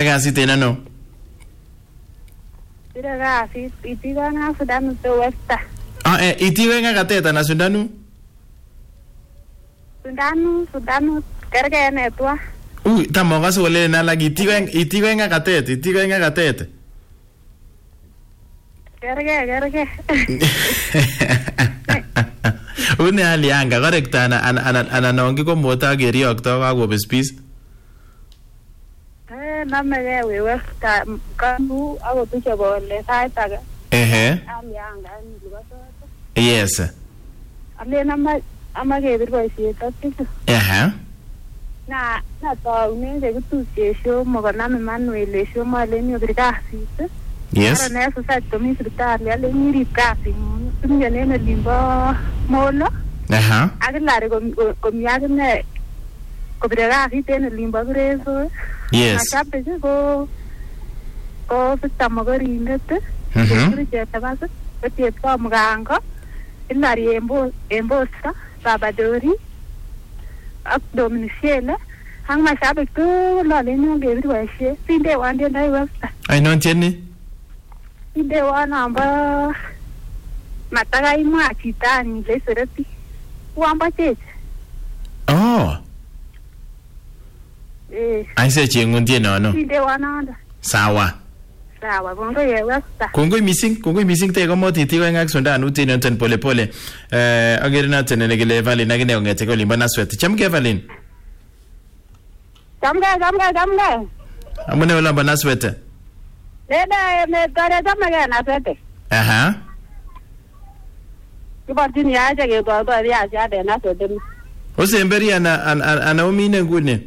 kasit en ano? Sire kasit itiwe nga Sudan to Westa. Itiwe nga kateta na Sudanu? Sudanu kerge netwa. Tamo kaso wale na lagi itiwe nga katete. Kerge. Une hali anga correct ana nongi ko mota geriokto kakobespis. Namege we Westa kanu agotuche bole saitaga. Amianga nilubato. Yes. Ale amage birboisiet atisu. Na taune de kutuche show mogana Manuel show maleni obirkasit. Yes. Ara ne sa tomi sirtali ale ngiri kasi. Tunyane ne limbo molo. Agilare komiagne kobirkasit en limbo greso. Yes. Achape ko sitamogorinet. Kuri tabas. Betiet ko mgango. Ilari embosta babadori. Ak Dominiciela. Hang mashabe ko lale no gebir washe. Sinde wande dai wasta. Ai non tieni. Sinde wana amba mataga ima chitani le serati. Wamba chet. Ai se chengun tieno no. Sinde wana anda. Sawa, kongo ye wasta. Kongo missing te komo titi wenga Sudan utini onten pole. Agirina tenene gele Evelyn nagine ongete ko limba naswet. Chamge Evelyn. Chamge. Amune wala banaswet. Neda me tare chamge naswet. Kibartini aje ke to ya de naswet. Osemberi ana omine ngune.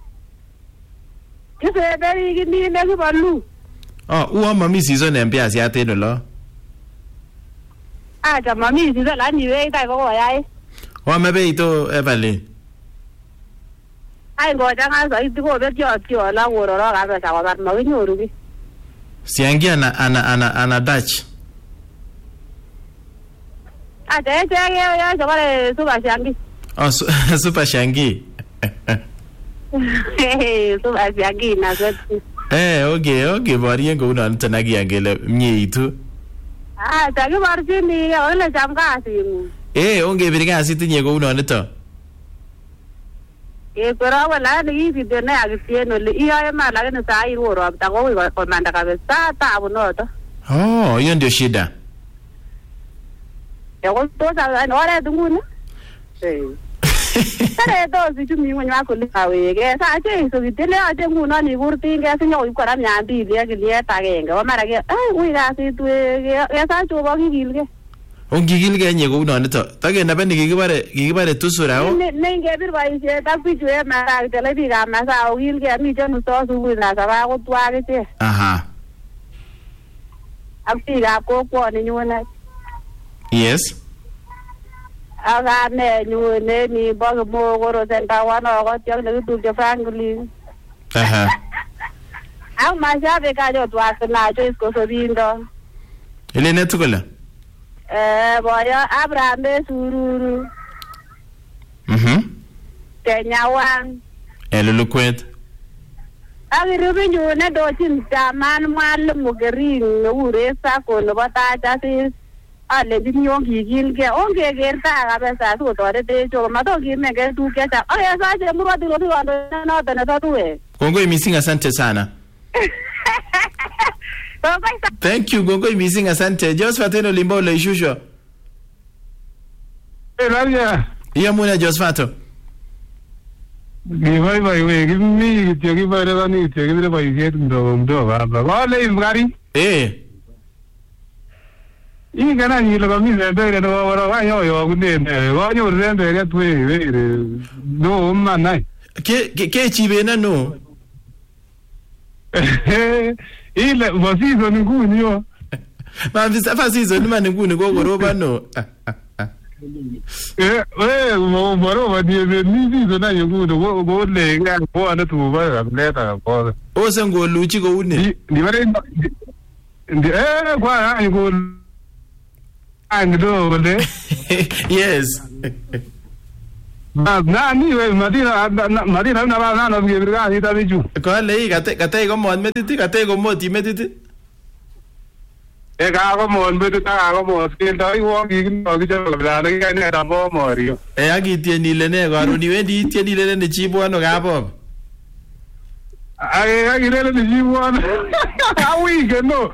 Kiseberi gini ne kibalu. Uwa mami sizo nempia siate no lo. Aja mami sizo la ni we dai ko yai. Wa mebe ito Evelyn. Ai go janga so itiko be tio la woro ro ga sa wa ma nyoru bi. Siangi ana Dutch. Aja ya so bare super siangi. Super siangi. Super siangi na so. Okay, bari ngo una ntanagi angele mnyitu. Tagi marjini ya ole jamga asimu. Onge biriga sitinye go una nto. Pero wala ni video na agisieno le iya ma la ne sai woro ta go ko manda kabisa ta abunoto. Hiyo ndio shida. Go to za ora dunguna. Tare to si chumi mwa ko le awe ge sa che so vitele ate nguno ni burti ge sinyo ikora myambi le ge le ta ge ngo mara ge ui ga si tu ge sa chu bo gilge. Ongigilge nye go uno nito. Tage na bende gigibare tusura o. Ne nge bir bai se ta pichu e mara tele bi ga ma sa o gilge mi jonu so su na sa ba ko twa ge che. Apti ga ko ni nyona. Yes. Aga ne nyune ni bog mo goro senta wana ko tiang ne tu je frangli. Ang masya be ka jo twa na jo isko so bindo. Ile ne tukula. Boya Abraham be sururu. Kenyawang. Lulukwet. Agi rubi nyune do chin taman mal mugering ure sa ko no bata ta sis. Ale dinyo gigilge onge gerta ga besa su to de jo ma to gi me ge tu ke ta aya sa je muro di ro no ta na to we Kongo missing asante sana. Thank you Kongo missing asante. Josfateno limbo le shusho. Elaria. Iya muna Josfato. Givai we give me to give by the money to give the boy get ndo ba le ngari. Ingana ni lo mi se bere no wa yo kunene wa yo rembe ke twe no manai ke chibena no ile vasizo nguni yo ma visa vasizo ni mani nguni go goroba no mo moro di ni vizo na nguni go le ga ko ana tu ba leta ko o sengo luchi go une di bare kwa ngo Yes. Nani we Madina na bana na gebirga hita biju. Ko le kate ko mon metiti kate ko moti metiti. E ka ko mon betu ta ko mo skin ta wo gi no gi jalo la ne ga ne da bo mo rio. E agi tieni le ne ko ni wendi tieni le ne chibo no ga bo. Ai agi le ne chibo no. Awi ke no.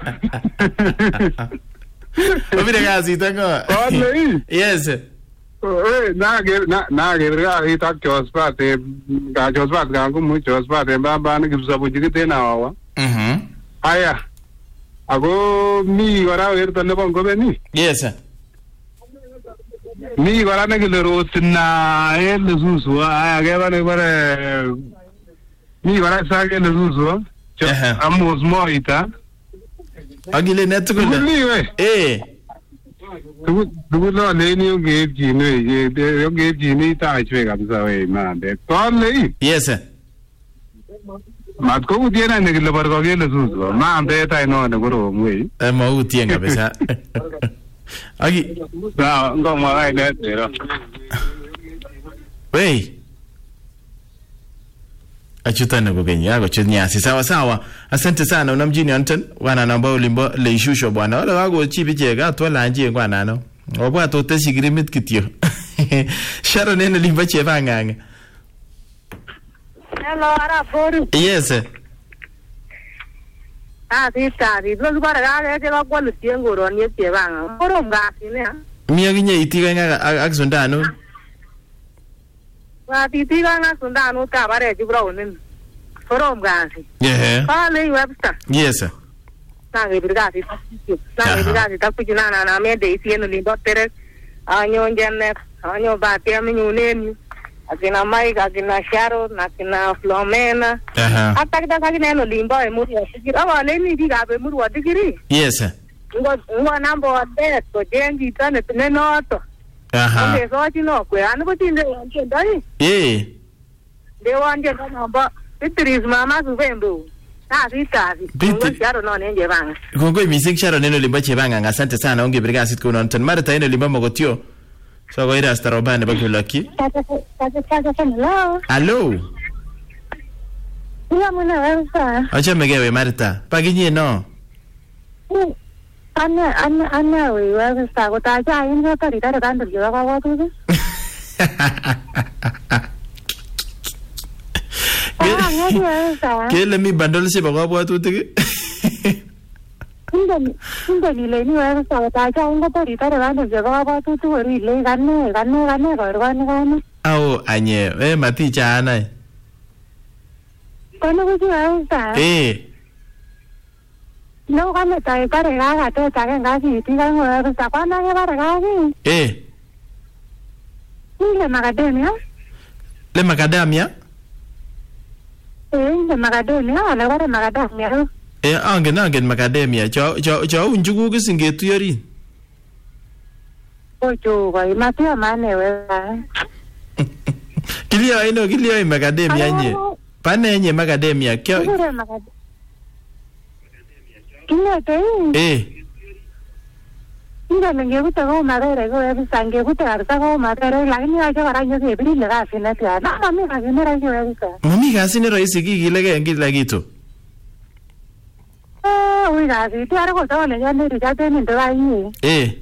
Obire ga si tango. Ko le. Yes. Na gebirga hita chospa ga ko mu chospa te ba ne gi sabu ji te na wa. Aya. Ago mi gora ver tanne bongo beni. Yes. Mi gora ne gele rotina el zuzu age bane bare mi gora sa gele zuzu. Amos moita. Agile netugo. Mi we. Du lo le ni ge ji ne ye ge ji ni ta chwe ga sa we ma de. Kon le. Yes. Mat ko utiena ne gele bargo gele zuzu. Ma ande ta no ne goro mwe. Ma utienga besa. Agi. Na ngoma ai ne tero. Wey. Achutana kugenya yako chunyasi sawa sawa. Asante sana unamjini Anton wana namba ulimbo le ishusho bwana. Wala wago chibi chega twala anje ngwana no. Obwa to tesigrimit kityo. Sharo nene limba cheva nganga. Hello, ara boru. Yes. Sita, lo bara ga je ga kwalo tiengo ro ni cheva. Boru ngasi ne. Miya ginye itiga nga aksundano. Wa titiga nga sundano ka bare ji bro nin. Boru ngasi. Yeah. Pale websta. Yes. Na ge birgasi. Na ge birgasi ta kujina na me de sieno limbo tere. Anyo njenne, anyo bate aminyuneni. Akina Mike, akina Sharon, akina Flomena. Hata kita sakina no limbo e muri asigiri. Awa leni diga be muri wadigiri. Yes. Ngo nambo ate to jengi tane noto. Nge so chino kwe anu ko tinde wanje dai. De wanje namba Pitris mama subembo. Sita. Ngo Sharon no nje banga. Kongo misik Sharon neno limbo chebanga. Asante sana onge brigasi ko non tan marta eno limbo mogotio. So go ira sta robane ba kulaki. Hello. Ya muna wasa. Acha megewe Marta. Paginye no. Anna we wasa ko ta ja yin ko tari tari kan dur yo ka tu. Kele mi bandol se ba ko tu te. Hindi nilai ni wala sa taja ang tari tari kan dur yo ka tu rile ganne ko. Au anye mati cha nai. Kono ko wasa. No kami tayo pare ga to taga ngasi ti ga ngora sa pana ga pare ga ni. Le macadamia? Le macadamia? Le macadamia, ala pare macadamia. Angen macadamia. Cho unjugu ke singetu yori. Ojo ga mati amane we. Kilio macadamia nye. Pane nye macadamia. Kyo. Kile te. Mira, me gusta como madera, go sangue gusta harta como madera, la ni aja baraño de brille la fina tía. No, mami, ga ni ra yo gusta. Mami, ga sin ro isi gi lege ngi lagito. Uy, ga si ti ara ko to le ya ni ya te ni de ahí.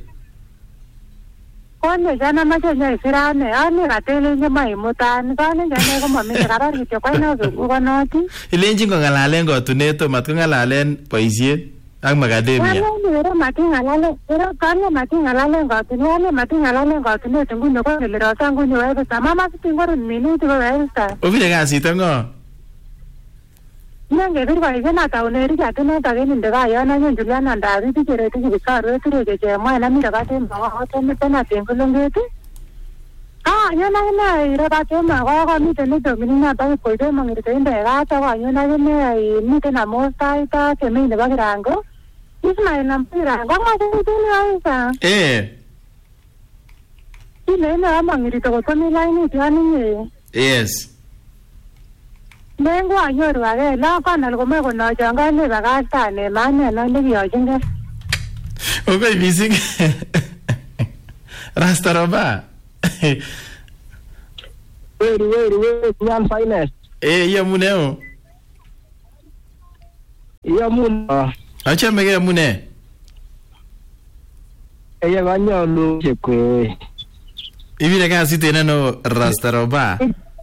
Con ya na ma ya sira ne, ani ga te le ni mai mutan, ga ni ya ne ko mami ga ra ri to ko no go no ti. Ile nji ko ngalalen go tuneto mat ko ngalalen poisie. Ang macadamia. Pero mati ngalale, pero kanya mati ngalale ngotune, mati ngalale ngotune tungu noko le rosa ngu nyo ebe sama mas tingor minuto go esta. Ovile ga si tango. Nange bir ba ina ta one ri ja tene ta gen ndega ya na nyen Juliana ndavi ti kere ti ka ro ti re je mo na mi ga te ma ha te me na te ngo ngeti. Ya na ira ba te ma ga mi te ne to mi na ba ko de ma ngi te ndega ta ga ya na ne mi te na mo sta ita te mi ne ba grango. Ismail nampira, gama tu ni aisa. Ile na mangiri to ko ni lai ni tiani. Yes. Nengo ayoru age la kana algo me kono janga ne baga sta ne mane na ne yo jinga. Okay, missing. Rastaroba. Weri nyan finest. Yamune o. Yamune. Achame ke yamune. Kanyalu chekwe. Ibile kasit enano Rastaroba.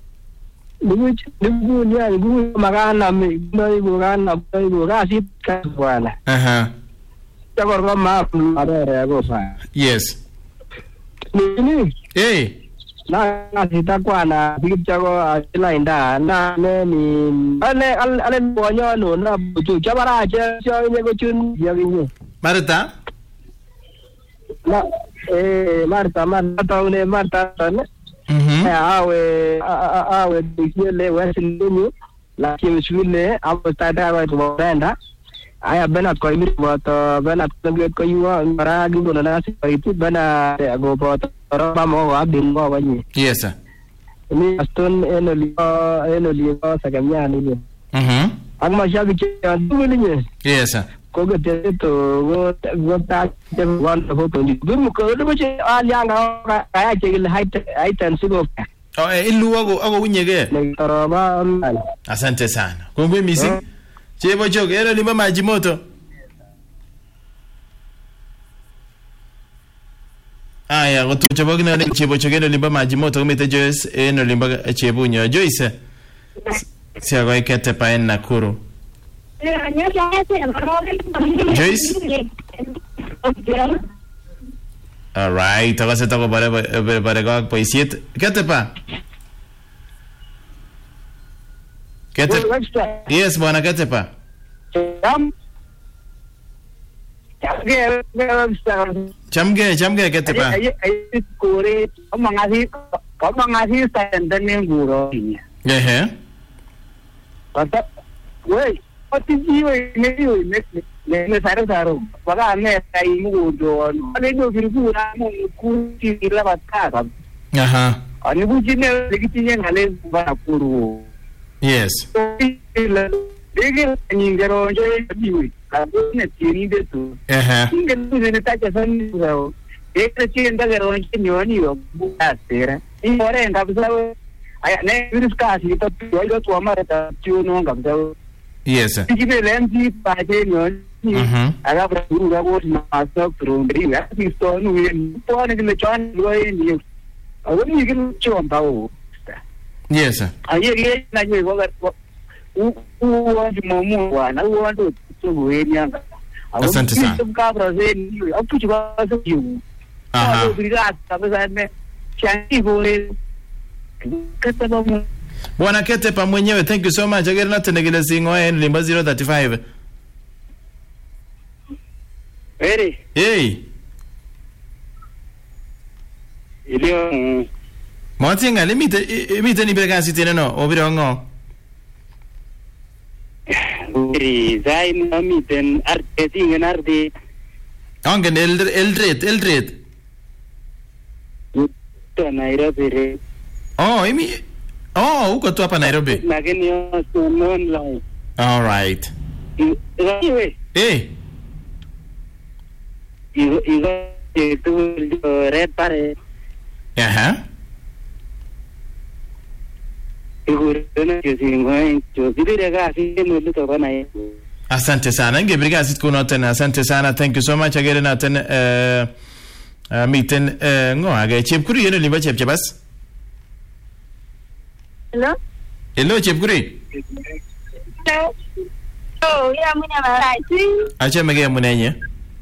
Nibu magana ibu kasit bwana. Chakor ko map arere ko fa. Yes. Ni. Na sita kwana bichako achilainda na ni ale bonyo no na butu chabara che cho nye ko chun yaginye. Marta? Na Marta ne. Awe dikile wesilini la kimswile apo tada wa tubenda. Aya Benat ko imi boto Benat ko yuwa mara gibo na si itu bana go boto roba mo abin go wani. Yes sir. Ni aston enoli sa kamya ni. Ang masyabi che dumi ni. Yes sir. Ko gete to go ta je wan ko to ni. Dum ko do che alianga kaya che height and sigo. Ilu wago unyege. Ni roba. Asante sana. Kongwe misi. Chebo chok, ero limba maji moto. Aya, gotu chebo kina chebo chok ero limba maji moto kumite Joyce eno limba chebo nyo. Joyce, siya kwa ikete pa en Nakuru. Joyce? Alright, takase tako bare kwa poisiet. Kete pa? Yes, bwana Ketepa. Chamge Ketepa. Kore omangasi sandane nguro. Pata we otijiwe ne saro baga ne sai mugo ale no virgura mu kuti la bataka. Ani bujine legitinya ngale ba kuru. Yes. Dege nyingero nje biwi. Kabone tirinde tu. Ingenu ne tacha sani zao. Ekre chinda gero nje nyoni yo buasera. Ingore ndabisa aya ne virus kasi to yo to amara tuno ngabdo. Yes. Tikine lenzi paje nyoni. Aga bru ga go na so prundri ga sisto nu yen. To ne le chan lo yen. Awoni igin chomba o. Yes sir. Aye na nyewe uwanji momu wana uwandu tubuenya. Asante sana. Kabra zeni apuchi kwa yu. Kabisa ne changi bole. Bwana Ketepa mwenyewe, thank you so much. Agera na tenegele singo en limba 035. Hey. Ilio Motinga limite ni bega sitene no obiro ngo. Zain amiten arteting arde. Angen Eldred. To Nairobi. Uko tu hapa Nairobi. Lakini yo online. All right. Itu repare. Asante sana. Ngebriga sit kuno tena. Asante sana. Thank you so much. Agere na tena miten ngo age chepkuri yeno limba chepchebas. Hello chepkuri. Hello, ya munya malai. Acha mege munenye.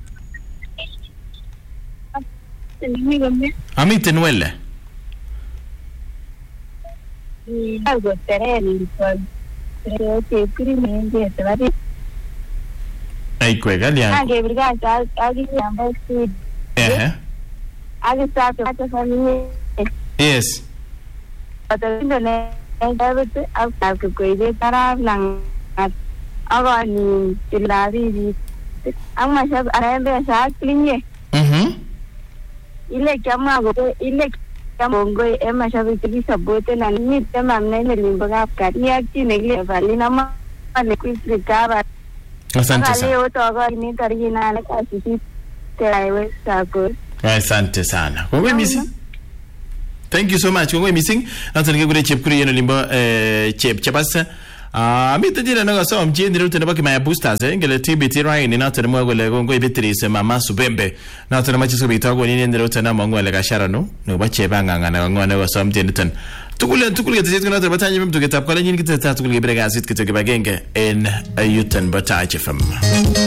Amiten wele. Algo terreno, pero chepkuri menge tawari. Ai kwega lian. Age briga age yamba food. Age start to family. Yes. Ata ndone David after ko taraf lang at agani tilari ang masab arembe sa klinye. Ile kama bongo masab tigi sabote na ni tamamne le limbaga kati akti negle vali nama ne kuisrikara. Asante sana. Leo to agani tarina na kasi taiwe sako. Asante sana. Kwa mimi Thank you so much. Kongoi missing. Noton kekure chepkurio limbo chepchebasa. Miten jina naga so mjini rute na baki maya boosters ngele TBT right ni noton mwa gole kongoi Beatrice mama Subembe. Noton machi so bitago ni ni rute na mongo le kashara no bache banga na ngone go so mjini tan. Tukule ketejet kuna tabatanye mtu ketap kala nyini kitata tukule gebere gasit kitege bagenge en Ayutan Batache FM.